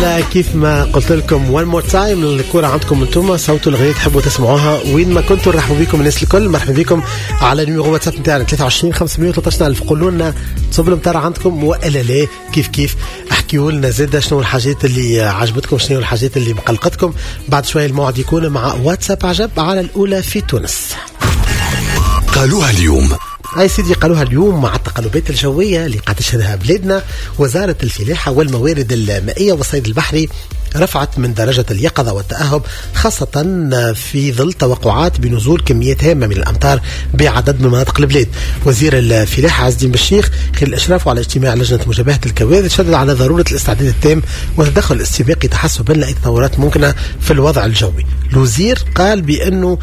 الحال كيف ما قلت لكم one more time الكورة عندكم انتم صوتوا الأغنية تحبوا تسمعوها وين ما كنتوا. نرحبوا بكم الناس الكل. مرحبا بكم على نيميرو واتساب نتاعنا 23 513 ألف. قولوا لنا تصبلوا متاع عندكم وإلا لا كيف احكيوا لنا زيادة شنو الحاجات اللي عجبتكم شنو الحاجات اللي مقلقتكم. بعد شوية الموعد يكون مع واتساب عجب على الأولى في تونس. قالوها اليوم هاي سيدي قالوها اليوم مع التقلبات الجوية اللي قاعد تشهدها بلادنا. وزارة الفلاحة والموارد المائية والصيد البحري رفعت من درجة اليقظة والتأهب خاصة في ظل توقعات بنزول كميات هامة من الأمطار بعدد من مناطق البلاد. وزير الفلاحة عز الدين بالشيخ خلال إشرافه على اجتماع لجنة مجابهة الكوارث شدد على ضرورة الاستعداد التام والتدخل الاستباقي تحسبا لأي تطورات ممكنة في الوضع الجوي. الوزير قال بأنه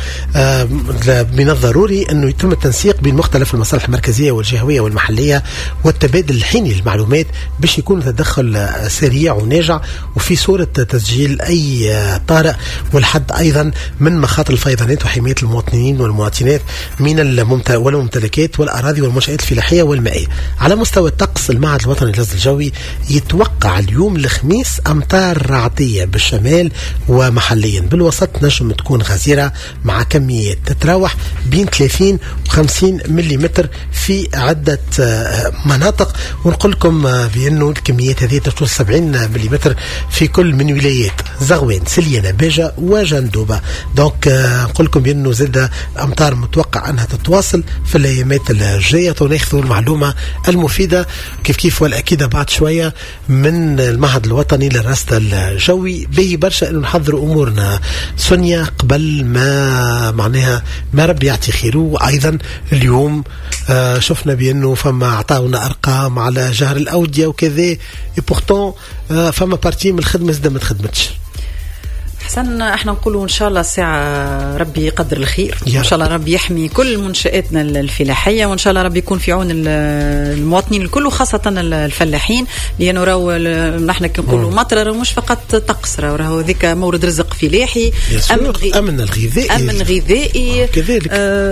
من الضروري أنه يتم التنسيق بين مختلف المصالح المركزية والجهوية والمحلية والتبادل الحيني للمعلومات باش يكون تدخل سريع وناجع وفي صورة تسجيل أي طارئ والحد أيضا من مخاطر الفيضانات وحماية المواطنين والمواطنات من والممتلكات والأراضي والمنشآت الفلاحية والمائية. على مستوى الطقس المعهد الوطني للرصد الجوي يتوقع اليوم الخميس أمطار رعدية بالشمال ومحليا. بالوسط نجم تكون غزيرة مع كميات تتراوح بين 30 و50 ملم في عدة مناطق. ونقول لكم بأنه الكميات هذه توصل 70 ملم في كل من ولايات زغوان سليانة باجة وجندوبة. دونك نقول لكم بأنه زاد أمطار متوقع أنها تتواصل في الأيامات الجاية. وناخذوا المعلومة المفيدة كيف والأكيدة بعد شوية من المعهد الوطني للرصد الجوي. به برشا أنه نحضروا أمورنا سونيا قبل ما معناها ما ربي يعطي خيره. وأيضا اليوم شفنا بأنه فما عطاونا أرقام على جهر الأودية وكذا بورتون فما بارتي من الخدمة زدا ما تخدمتش. حسن احنا نقولوا ان شاء الله ساعة ربي يقدر الخير ان شاء الله ربي يحمي كل منشآتنا الفلاحية وان شاء الله ربي يكون في عون المواطنين الكل وخاصة الفلاحين لانه راهو نحن كنقولوا مطر مش فقط طقس راهو ذيك مورد رزق فلاحي امن غذائي كذلك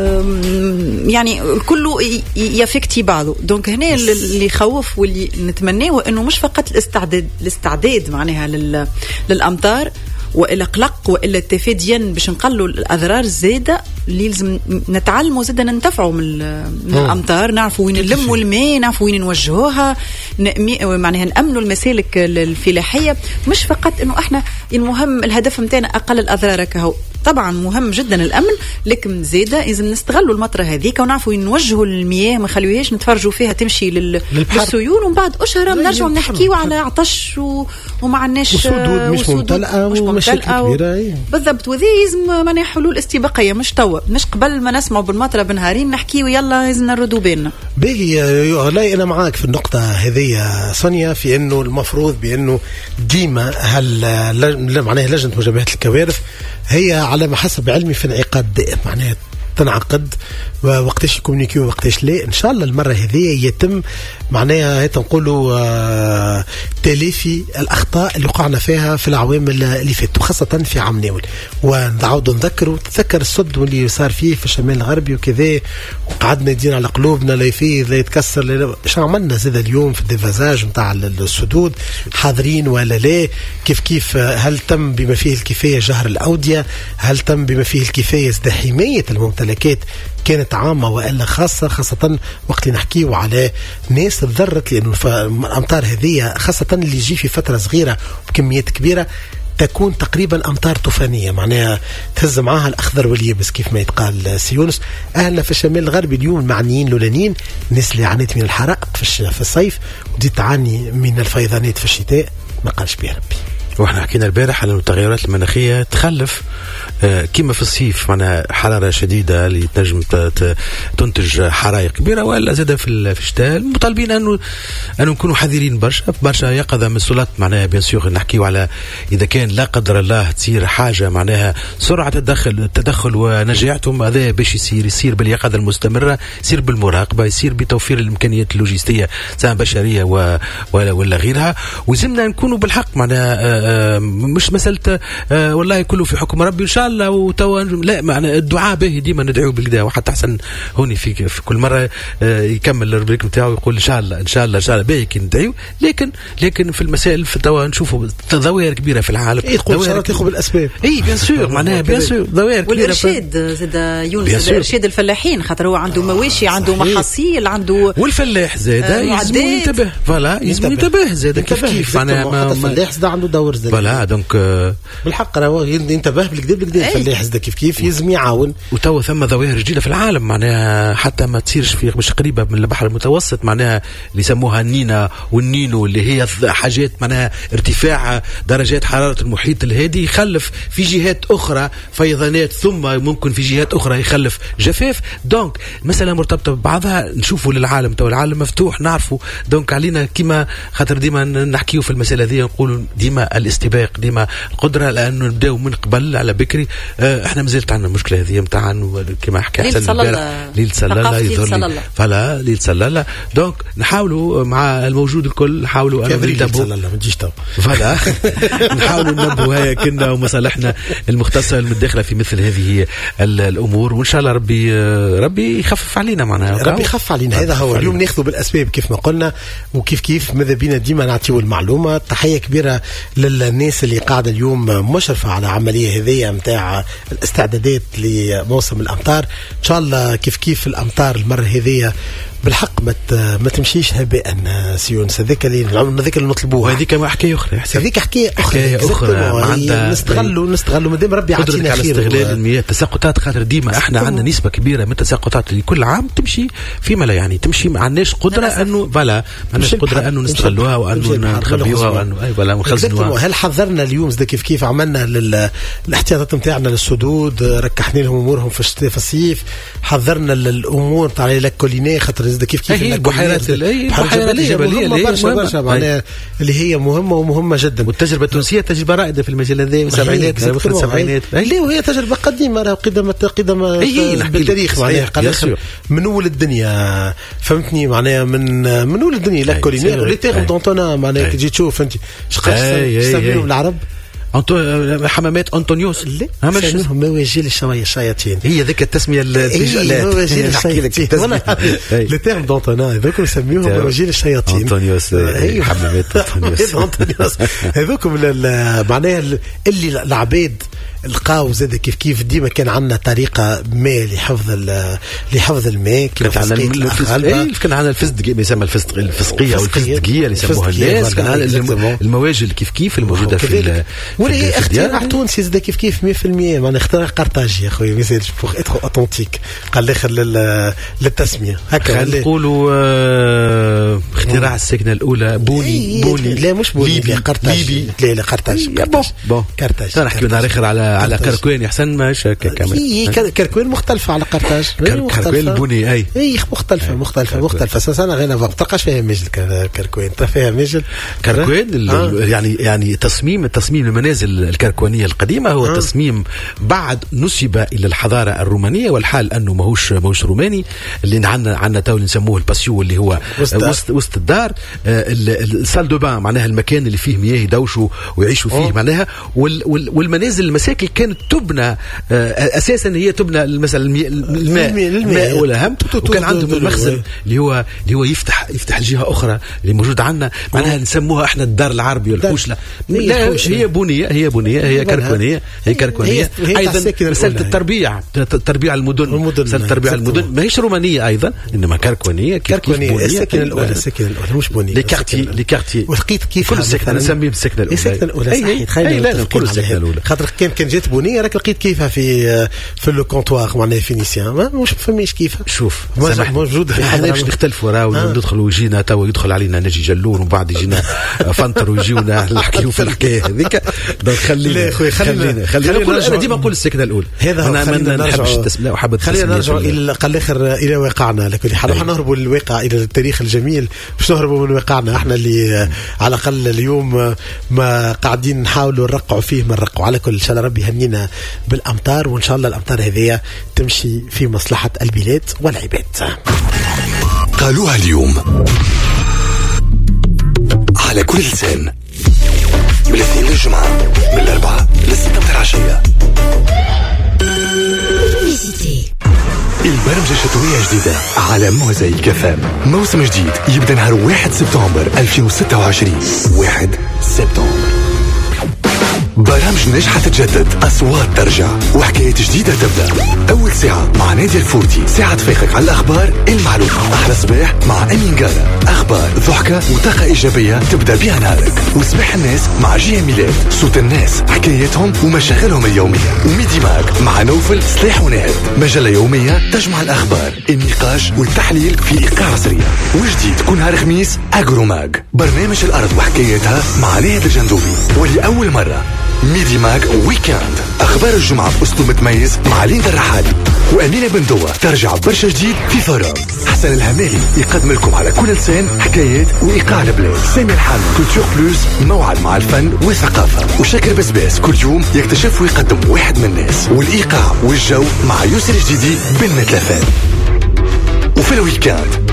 يعني الكل يفكتي بعضه. دونك هنا اللي يخوف واللي نتمناه انه مش فقط الاستعداد معناها للامطار وإلا قلق وإلا تفاديا باش نقلوا الأضرار الزايدة اللي لازم نتعلموا زادا ننتفعوا من الأمطار. نعرفوا وين نلموا الماء نعرفوا وين نوجهوها معناها نأمنوا المسالك الفلاحية. مش فقط إنه إحنا المهم الهدف متاعنا أقل الأضرار كهو طبعا مهم جدا الأمن لكن زادا لازم نستغلوا المطرة هذيك ونعرفوا نوجهوا المياه ما خلوهاش نتفرجوا فيها تمشي للسيول ومن بعد أشهر نرجعوا نحكيوا على عطش وما عندناش مش ممتلئة بالضبط. وذي لازم معناها حلول استباقية مش توا مش قبل ما نسمعوا بالمطرة بنهارين نحكيوا يلا لازم نردوا بالنا. باهي لا أنا معاك في النقطة هذه سونيا في إنه المفروض بأنه ديما معناها لجنة مجابهة الكوارث هي على ما حسب علمي في انعقاد دائم معناها تنعقد وقتاش يكومنيكيو وقتاش لا. ان شاء الله المره هذه يتم معناها نقولوا تلافي الاخطاء اللي وقعنا فيها في العوام اللي فاتوا خاصه في عام ناول. ونعاودوا نذكروا تذكر الصد واللي صار فيه في الشمال الغربي وكذا وقعدنا يدين على قلوبنا لا يفيض لا يتكسر. شو عملنا زاد اليوم في الديفازاج نتاع السدود حاضرين ولا لا كيف هل تم بما فيه الكفايه جهر الاوديه هل تم بما فيه الكفايه حمايه الممتلكات كانت عامة وإلا خاصة وقت نحكيه على ناس تضرت لأنه الأمطار هذه خاصة اللي يجي في فترة صغيرة وبكميات كبيرة تكون تقريبا أمطار طوفانية معناها تهز معها الأخضر واليابس كيف ما يتقال سيونس. أهلنا في الشمال الغربي اليوم المعنيين لولانين الناس اللي عانت من الحرائق في الصيف ودي تعاني من الفيضانات في الشتاء ما قالش بها ربي. واحنا حكينا البارح على التغيرات المناخية تخلف كما في الصيف معنا حرارة شديدة اللي تنجم تنتج حرائق كبيرة ولا زادة في الشتاء. مطالبين أنه نكونوا حذرين برشا يقظة من السلطات معناها بيان سور نحكيوا على إذا كان لا قدر الله تصير حاجة معناها سرعة التدخل ونجاعتهم هذا باش يصير باليقظة المستمرة يصير بالمراقبة يصير بتوفير الإمكانيات اللوجستية سواء بشرية ولا غيرها. وزمنا نكونوا بالحق معناها مش مسألة والله كله في حكم ربي إن شاء الله وتوا لا، معنى الدعاء به ديما ندعو بالكدا. وحتى حسن هوني في كل مرة يكمل الربريك نتاعو يقول إن شاء الله إن شاء الله إن شاء الله به كي ندعو. لكن في المسائل في توا نشوفوا دوائر كبيرة في العالم. يقول شرط ياخذ بالأسباب. بيان سور معناها بيان سور دوائر كبيرة. والإرشاد زاد يونس إرشاد الفلاحين خاطر هو عنده مواشي عنده محاصيل عنده والفلاح زاد يلزم ينتبه. فوالا يلزم ينتبه زاد كيف معناها الفلاح زاد عنده دور زاد. فوالا دونك بالحق راهو ينتبه بالكدا الفلاح زاد كيف يلزم يعاون. وتوا ثم ظواهر جديدة في العالم معناها حتى ما تصيرش في مش قريبة من البحر المتوسط معناها اللي يسموها النينا والنينو اللي هي حاجات معناها ارتفاع درجات حرارة المحيط الهادي يخلف في جهات أخرى فيضانات ثم ممكن في جهات أخرى يخلف جفاف. دونك مسألة مرتبطة ببعضها. نشوفوا للعالم تو العالم مفتوح نعرفوا. دونك علينا كما خاطر ديما نحكيو في المسألة ذي نقولوا ديما الاستباق ديما القدرة لأنه نبداو من قبل على بكري. احنا مازلت عندنا المشكلة هذه متاع كما حكى حسن البارح ليل صلاله يظهر لي فلا ليل صلاله. دونك نحاولوا مع الموجود الكل نحاولوا أن ننتبهوا ما تجيش تو فلا نحاولوا ننبهوا هيا كنا ومصالحنا المختصة المتداخلة في مثل هذه الأمور. وإن شاء الله ربي يخفف علينا معناها ربي يخفف علينا. هذا هو اليوم ناخذ بالأسباب كيف ما قلنا وكيف ماذا بينا ديما نعطيو المعلومة. تحية كبيرة للناس اللي قاعدة اليوم مشرفة على عملية هذه متاع الاستعدادات لموسم الأمطار. إن شاء الله كيف الأمطار المرة هذه بالحق ما تمشيش هباء سيونس. هذاك اللي نطلبوه. وهذيك ما حكايه اخرى. هذيك حكايه اخرى نستغلوا مادام ربي يعطينا خير. استغلال المياه التساقطات خاطر ديما احنا عندنا نسبه كبيره من التساقطات اللي كل عام تمشي فيما لا يعني تمشي. ما عندناش قدره انه فلا ما عندناش قدره انه نستغلوها وانه نخبيوها وانه اي فلا ونخزنوها. هل حذرنا اليوم كيف عملنا الاحتياطات نتاعنا للسدود ركحنا لهم امورهم في الصيف. حذرنا الامور تاع الكولينيه خاطر كيف البحيرات الجبليه برشا معناها اللي هي مهمه ومهمه جدا. والتجربه التونسيه تجربه رائده في المجال هذا من السبعينات في السبعينات. لا وهي تجربه قديمه راه قدم بالتاريخ معناها من اول الدنيا فهمتني معناها من اول الدنيا لا كولينير لي تيغ دونتونا معناها كي تجي تشوف انت يسميهم العرب حمامات أنطونيوس هم مواجيل الشياطين. هي ذيك التسمية مواجيل الشياطين لي تيغ دونتونا هذوك يسميوهم مواجيل الشياطين. أنطونيوس حمامات أنطونيوس هذوك معناها اللي العباد القاو زاد كيف ديما كان عندنا طريقه ما لحفظ الماء. كان عندنا الفزدقيه يسمى الفسقيه او الفزدقيه اللي يسموها الناس. كان عندنا المواجل كيف الموجوده في ولا اختراع تونسي زاد كيف 100% معناها اختراع قرطاج يا خويا مازال بوغ اترو اوتونتيك قال الاخر للتسميه هكا نقولوا اختراع السكنه الاولى بوني لا مش بوني قرطاج لا قرطاج بون قرطاج نحكيو نهار اخر على كركوين يحسن ماشي كامل. كركوين مختلفه على قرطاج. كركوين البني اي مختلفه اساسا غير ما تلقاش فيها مجل كركوين فيها مجل كركوين يعني تصميم المنازل الكركوانيه القديمه هو تصميم بعد نسب الى الحضاره الرومانيه والحال انه ماهوش روماني. اللي عندنا تو نسموه الباسيو اللي هو وسط الدار. السال دو بان معناها المكان اللي فيه مياه يدوشوا ويعيشوا فيه معناها. والمنازل المساكن كانت تبنى اساسا هي تبنى مثلا الماء والاهم. وكان عندهم المخزن اللي هو يفتح الجهه اخرى اللي موجوده عندنا معناها نسموها احنا الدار العربي والحوشله. لا هي بنيه هي كركوانيه ايضا. مساله التربيع المدن مساله التربيع المدن ماهيش رومانيه ايضا انما كركوانيه. السكن الاولى مش بنيه. لي كارتي ولقيت كيف كل سكن نسميه بالسكنه الاولى. السكنه الاولى خلينا نقول السكنه الاولى خاطر كان جات بنيه راك لقيت كيفها في لو كونطوار معناها فينيسيان مش فماش كيفها. شوف موجود احنا باش نختلفوا راهو ندخلوا يجينا توا يدخل علينا نجي جلون ومن بعد يجينا فانتر ويجيونا نحكيو في الحكايه هذيك. دونك خلينا ديما نقول السكنه الاولى. هذا ما نحبش التسميه وحابب خلينا نرجع الى الاخر الى واقعنا. لكن حنهربوا للواقع الى التاريخ الجميل باش نهربوا من واقعنا احنا اللي على الاقل اليوم ما قاعدين نحاولوا نرقعوا فيه ما نرقعوا. على كل ان شاء الله ربي يهنينا بالامطار وان شاء الله الامطار هذه تمشي في مصلحه البلاد والعباد. قالوها اليوم على كل لسان من الاثنين للجمعة من 4 ل6 العشية. البرمجة الشتوية جديدة على موزايك FM. موسم جديد يبدأ نهار 1 سبتمبر 2026. 1 سبتمبر. برامج ناجحة تتجدد، أصوات ترجع، وحكايات جديدة تبدأ. أول ساعة مع نادي الفورتي، ساعة تفيقك على الأخبار المعلومة. أحلى صباح مع أمين قارة، أخبار ضحكة وطاقة إيجابية تبدأ بها نهارك. وصباح الناس مع جيه ميلاد، صوت الناس، حكاياتهم ومشاغلهم اليومية. وميدي ماك مع نوفل صليح ونهد، مجلة يومية تجمع الأخبار، النقاش والتحليل في إيقاع عصرية. وجديد كل نهار خميس أجرو ماج، برنامج الأرض وحكاياتها مع نهد الجندوبي. ولأول مرة ميدي ماج ويكاند، أخبار الجمعة بأسلوب متميز مع ليندا الرحالي وأمينة بندوة. ترجع برشا جديد في فرام. حسن الهمالي يقدم لكم على كل لسان حكايات وإيقاع البلاد. سامي الحامل كولتور بلوس، موعد مع الفن والثقافة. وشاكر بسباس كل يوم يكتشف ويقدم واحد من الناس. والإيقاع والجو مع يوسف الجديدي بالمتلفات. وفي الويكاند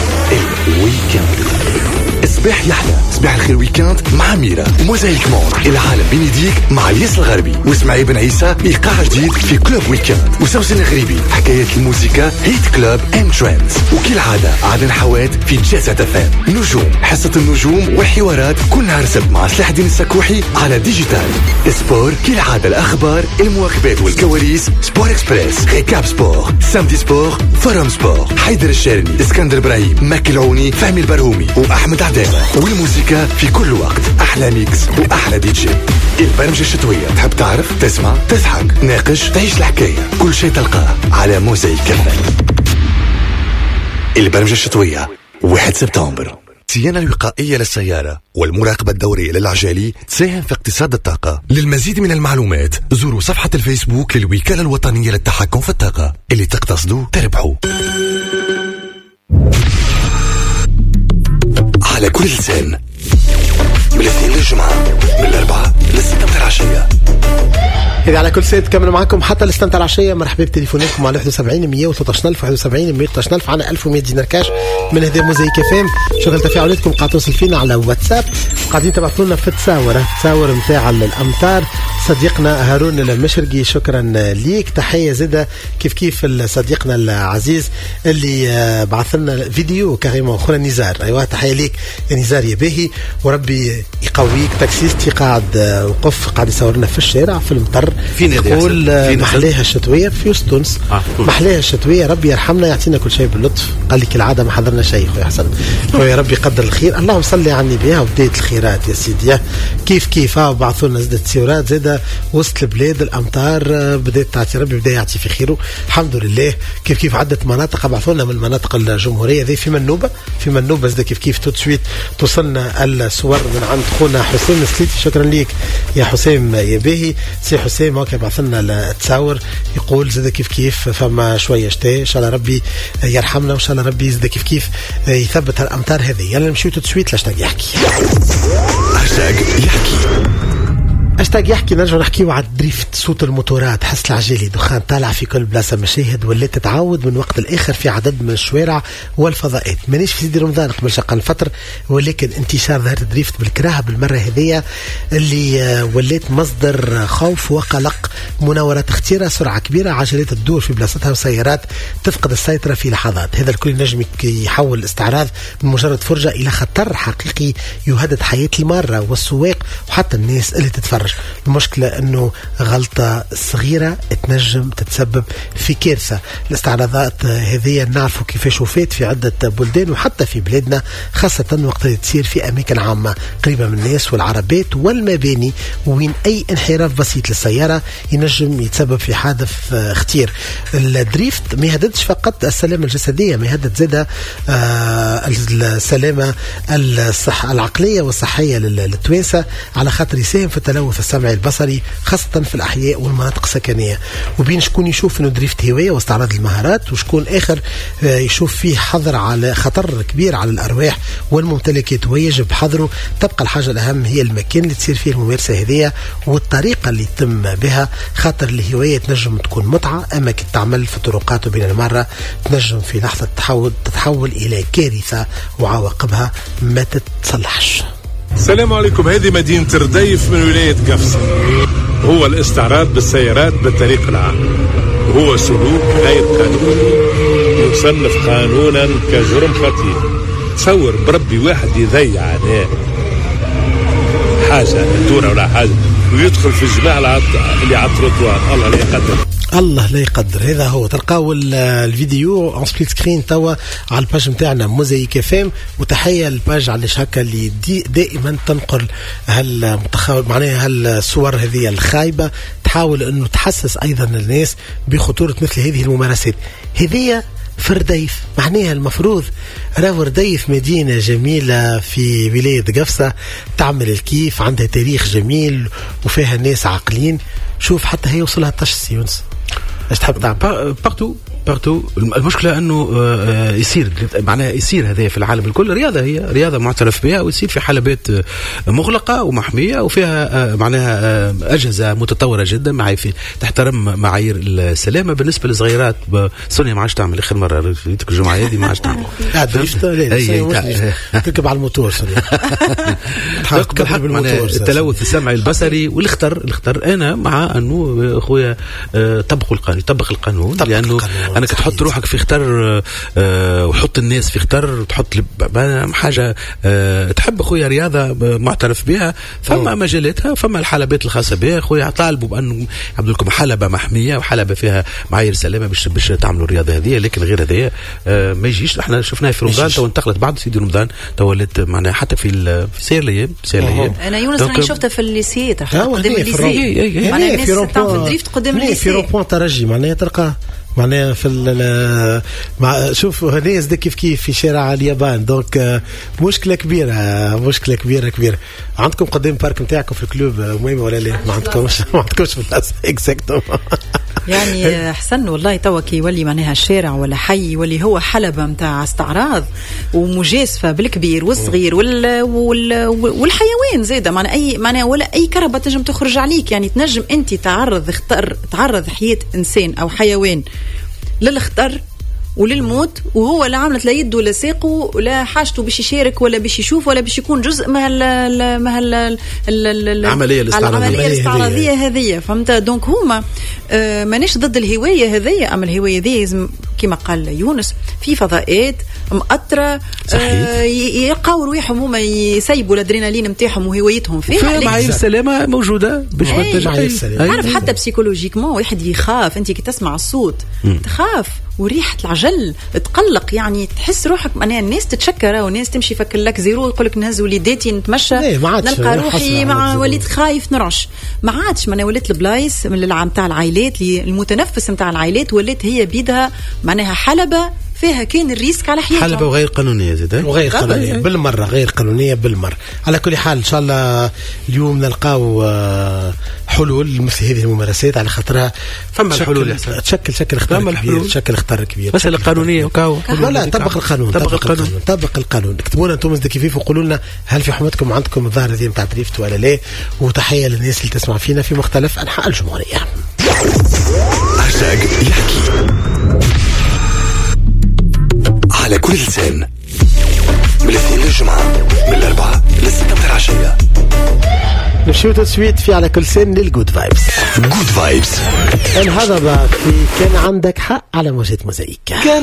صباح يحلى، صباح الخير ويكاند مع ميرا. موزايك موند، العالم بين يديك مع الياس الغربي واسماعيل بن عيسى. ايقاع جديد في كلوب ويكاند. وسوسن الغريبي، حكايات الموسيقى، هيت كلوب اند ترندز. وكالعادة عدن حواد في جاسة فام. نجوم، حصة النجوم وحوارات كل نهار سبت مع صلاح الدين السكوحي على ديجيتال. سبور كالعادة، الأخبار، المواكبات والكواليس. سبور اكسبريس، ريكاب سبور، سامدي سبور، فرم سبور. حيدر الشارني، اسكندر ابراهيم، ماكي العوني، فهمي البرهومي وأحمد عدامة. والموسيقى في كل وقت، أحلى ميكس وأحلى دي جي. البرمجة الشتوية، تحب تعرف، تسمع، تضحك، ناقش، تعيش الحكاية. كل شيء تلقاه على موزايك FM. البرمجة الشتوية 1 سبتمبر. الصيانة الوقائية للسيارة والمراقبة الدورية للعجالي تساهم في اقتصاد الطاقة. للمزيد من المعلومات زوروا صفحة الفيسبوك للوكالة الوطنية للتحكم في الطاقة. اللي تقتصدوا تربحوا. على كل لسان من الاثنين للجمعة من 4 ل6 العشية. إذا على كل سيد كملوا معكم حتى الاستمتع العشية. مرحبا بتليفوناتكم على 71 113 71 113 عنا 1100 دينار كاش من هذه موزايك FM. شغل تفاعلاتكم قاعد توصل فينا على واتساب، قاعدين تبعثوا لنا في التصاور نتاع الأمطار. صديقنا هارون المشرقي شكرا ليك. تحية زادة كيف صديقنا العزيز اللي بعث لنا فيديو كريمة أخرى نزار. أيوة تحية ليك يا نزار يا باهي، وربي يقويك. تاكسيستي قاعد وقف قاعد يصورنا في الشارع في المطر، يقول محلاها الشتوية في وسط تونس. محلاها الشتوية، ربي يرحمنا يعطينا كل شيء باللطف. قال لي كالعادة ما حضرنا شيء خويا حسن. خويا ربي يقدر الخير. اللهم صل على النبي وبداية الخيرات يا سيدي. كيف بعثوا لنا زادة تسيورات زادة وسط البلاد. الأمطار بدأت تعطي، ربي بدأ يعطي في خيره الحمد لله. كيف عدة مناطق بعثوا لنا من مناطق الجمهورية ذي. في منوبة زادة كيف توتسويت توصلنا الصور من عند خونا حسين سليتي. شكرا ليك يا حسين يا باهي. سي حسين هكا بعث لنا التصاور يقول زاد كيف فما شويه شتاء. ان شاء الله ربي يرحمنا وان شاء الله ربي زاد كيف يثبت الامطار هذه. يلا نمشيو تسويت لاشتاق يحكي. اشتاق يحكي نرجع نحكيو على الدريفت، صوت الموتورات، حس العجالي، دخان طالع في كل بلاصه. مشاهد ولات تتعاود من وقت لاخر في عدد من الشوارع والفضاءات. مانيش في سيدي رمضان قبل شقه الفطر، ولكن انتشار ظاهره الدريفت بالكراهه بالمره هذيا اللي ولات مصدر خوف وقلق. مناورات اختيارها سرعه كبيره، عجلات تدور في بلاصتها وسيارات تفقد السيطره في لحظات. هذا الكل نجم يحول الاستعراض من مجرد فرجه الى خطر حقيقي يهدد حياه الماره والسواق وحتى الناس اللي تتفرج. المشكلة أنه غلطة صغيرة تنجم تتسبب في كارثة. الاستعراضات هذه نعرفوا كيفاش وفات في عدة بلدان وحتى في بلادنا، خاصة وقت اللي تصير في أماكن عامة قريبة من الناس والعربات والمباني، وين أي انحراف بسيط للسيارة ينجم يتسبب في حادث خطير. الدريفت ما يهددش فقط السلامة الجسدية، ما يهدد زادة السلامة العقلية والصحية للتوانسة، على خاطر يساهم في التلوث السمعي البصري خاصة في الأحياء والمناطق السكنية. وبين شكون يشوف إنه دريفت هواية واستعراض المهارات، وشكون آخر يشوف فيه حظر على خطر كبير على الأرواح والممتلكات ويجب حظره. تبقى الحاجة الأهم هي المكان اللي تصير فيه الممارسة هذه والطريقة اللي يتم بها، خاطر الهواية تنجم تكون متعة، أما كي تعمل في طرقات وبين المرة تنجم في لحظة تتحول إلى كارثة وعواقبها ما تتصلحش. السلام عليكم. هذه مدينة رديف من ولاية قفصة. هو الاستعراض بالسيارات بالطريق العام وهو سلوك غير قانوني يصنف قانونا كجرم خطير. تصور بربي واحد يضيع عناه حاجة دورة ولا حاجة ويدخل في الجماعة اللي على التروطوار. الله لا يقدر، الله لا يقدر. هذا هو. تلقاو الفيديو اون سبليت سكرين توا على الباج نتاعنا موزايك اف ام. وتحيه للباج على هكا اللي دائما تنقل معناها هالصور هذه الخايبه، تحاول انه تحسس ايضا الناس بخطوره مثل هذه الممارسات. هذه في رديف، معناها المفروض راهو رديف مدينة جميلة في ولاية قفصة تعمل الكيف، عندها تاريخ جميل وفيها ناس عاقلين. شوف حتى هي وصلها تشسي يونس. ايش تحب تعمل؟ بارتو. المشكلة أنه يصير هذا في العالم الكل. رياضة هي رياضة معترف بها ويصير في حلبات مغلقة ومحمية وفيها معناها أجهزة متطورة جدا تحترم معايير السلامة. بالنسبة للصغيرات سونيا ما عادش تعمل آخر مرة ريتك الجمعة هذه ما عادش تعمل. تركب على الموتور سونيا. التلوث السمعي البصري والاخطر. أنا مع أنه أخويا طبق القانون لأنه أنا كتحط روحك في خطر وحط الناس في خطر، تحط حاجة تحب أخويا رياضة معترف بها. فما مجالاتها، فما الحلبات الخاصة بها. أخويا طالبوا بأنه يعملوا لكم حلبة محمية وحلبة فيها معايير سلامة باش تعملوا الرياضة هذه. لكن غير هذه ما يجيش. احنا شفناها في رمضان تو انتقلت بعد سيدي رمضان تولت معناها حتى في سير ليام. أنا يونس راني شفتها في الليسيات قدام الليسي. معناها الناس تعرف الدريفت قدام الليسي في روبون ترجي معناها تلقى معناها في شوف هنا كيف في شارع اليابان. دونك مشكله كبيره. عندكم قدام بارك نتاعكم في الكلوب مهمه ولا لا؟ ما عندكمش بلاصه اكزاكتوم. يعني حسن والله توا كي يولي معناها الشارع ولا حي يولي هو حلبة متاع استعراض ومجازفة بالكبير والصغير والحيوان زيادة. معناها ولا أي كربة تنجم تخرج عليك. يعني تنجم أنت تعرض حياة إنسان أو حيوان للخطر وللموت وهو لا عملت لا يده ولا ساقه ولا حاجته باش يشارك ولا باش يشوف ولا باش يكون جزء من العملية الاستعراضية هذه. فهمت؟ دونك هما مانيش ضد الهواية هذه، أما الهواية هذه كما قال يونس في فضاءات مؤطرة يلقاو رويحهم هما يسيبوا الادرينالين نتاعهم وهوايتهم فيها. معايير السلامة موجودة باش عارف حتى بسيكولوجيكمون واحد يخاف. انت كي تسمع الصوت تخاف وريحة العجل تقلق. يعني تحس روحك معناها الناس تتشكر والناس تمشي فكر لك زيرو يقول لك نهز وليداتي نتمشى نلقى روحي مع وليد خايف نرعش. ما عادش معناها ولات البلايص من العام تاع العائلات المتنفس نتاع العائلات ولات هي بيدها معناها حلبة فيها كان الريسك على حياتهم. حلبة وغير قانونية زيدا وغير قانونية بالمرة، غير قانونية بالمرة. على كل حال إن شاء الله اليوم نلقاو حلول مثل هذه الممارسات على خاطرها. فما الحلول تشكل خطر كبير. مسألة قانونية لا طبق القانون. اكتبوا لنا انتم كيف وقولوا لنا هل في حماتكم عندكم الظاهرة هذه نتاع دريفت ولا لا. وتحية للناس اللي تسمع فينا في مختلف أنحاء الجمهورية. يحكي على كل لسان من الاثنين للجمعة من الأربعة للستة متاع العشية. نمشيو تسويت في على كل سن للجود فايبس. الهضبة في كان عندك حق على موجة موزايك.